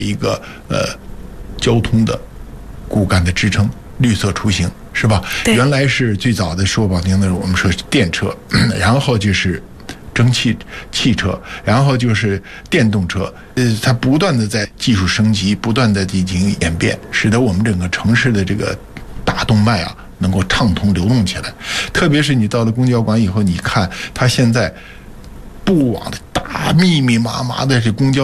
一个交通的骨干的支撑，绿色出行是吧？原来是最早的说不好听的，我们说是电车，然后就是蒸汽汽车，然后就是电动车，它不断的在技术升级，不断的进行演变，使得我们整个城市的这个大动脉啊能够畅通流动起来。特别是你到了公交馆以后，你看它现在布网的大密密麻麻的这公交